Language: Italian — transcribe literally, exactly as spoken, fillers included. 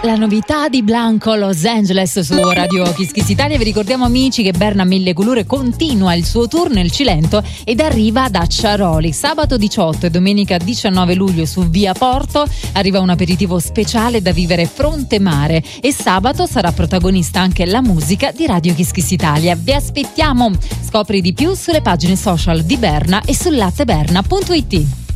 La novità di Blanco Los Angeles su Radio Kiss Kiss Italia. Vi ricordiamo, amici, che Berna Mille Colore continua il suo tour nel Cilento ed arriva ad Acciaroli. Sabato diciotto e domenica diciannove luglio su Via Porto arriva un aperitivo speciale da vivere fronte mare, e sabato sarà protagonista anche la musica di Radio Kiss Kiss Italia. Vi aspettiamo. Scopri di più sulle pagine social di Berna e sul latteberna punto it.